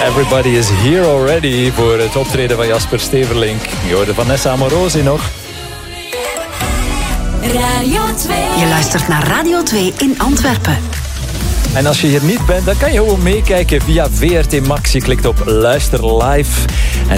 Everybody is here already voor het optreden van Jasper Steverlink. Je hoorde Vanessa Amorosi nog. Radio 2. Je luistert naar Radio 2 in Antwerpen. En als je hier niet bent, dan kan je gewoon meekijken via VRT Max. Je klikt op Luister Live. En